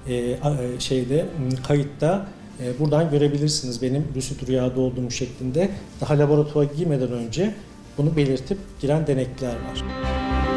kayıtta buradan görebilirsiniz benim lucid rüyada olduğum şeklinde. Daha laboratuvara girmeden önce bunu belirtip giren denekler var.